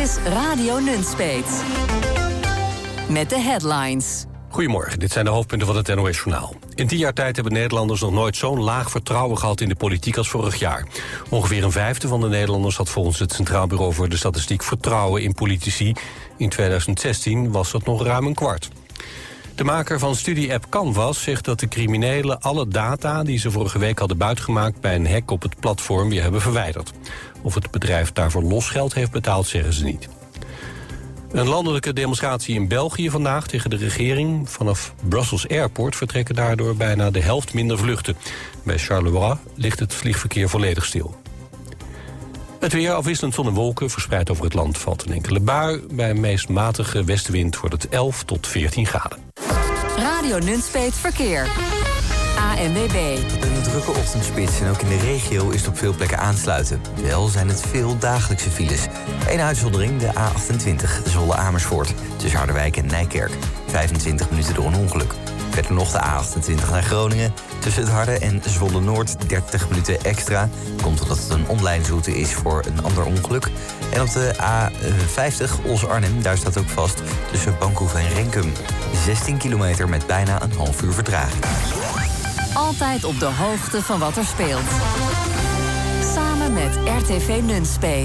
is Radio Nunspeet. Met de headlines. Goedemorgen, dit zijn de hoofdpunten van het NOS-journaal. In 10 jaar tijd hebben Nederlanders nog nooit zo'n laag vertrouwen gehad in de politiek als vorig jaar. Ongeveer een vijfde van de Nederlanders had volgens het Centraal Bureau voor de Statistiek vertrouwen in politici. In 2016 was dat nog ruim een kwart. De maker van studie-app Canvas zegt dat de criminelen alle data die ze vorige week hadden buitgemaakt bij een hack op het platform weer hebben verwijderd. Of het bedrijf daarvoor losgeld heeft betaald, zeggen ze niet. Een landelijke demonstratie in België vandaag tegen de regering. Vanaf Brussels Airport vertrekken daardoor bijna de helft minder vluchten. Bij Charleroi ligt het vliegverkeer volledig stil. Het weer afwisselend zon en wolken, verspreid over het land valt een enkele bui. Bij een meest matige westenwind wordt het 11 tot 14 graden. Radio Nunspeet Verkeer. ANWB. Een drukke ochtendspits en ook in de regio is het op veel plekken aansluiten. Wel zijn het veel dagelijkse files. Eén uitzondering, de A28 Zwolle-Amersfoort. Tussen Harderwijk en Nijkerk. 25 minuten door een ongeluk. Verder nog de A28 naar Groningen. Tussen het Harde en Zwolle-Noord 30 minuten extra. Komt omdat het een omleidingsroute is voor een ander ongeluk. En op de A50 Os-Arnhem, daar staat ook vast tussen Bankhoeven en Renkum. 16 kilometer met bijna een half uur vertraging. Altijd op de hoogte van wat er speelt. Samen met RTV Nunspeet.